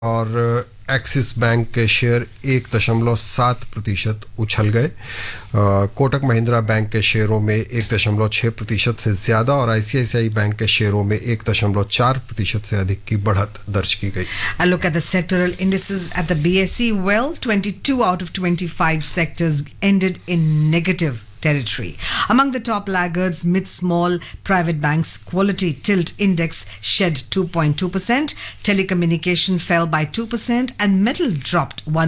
और axis bank के share 1.7% उछल गए। कोटक महिंद्रा बैंक के शेयरों में 1.6% से ज़्यादा और आईसीआईसीआई बैंक के शेयरों में 1.4% से अधिक की बढ़त दर्ज की गई। A look at the sectoral indices at the BSE. Well, 22 out of 25 sectors ended in negative territory. Among the top laggards, mid-small private banks quality tilt index shed 2.2%, telecommunication fell by 2%, and metal dropped 1%.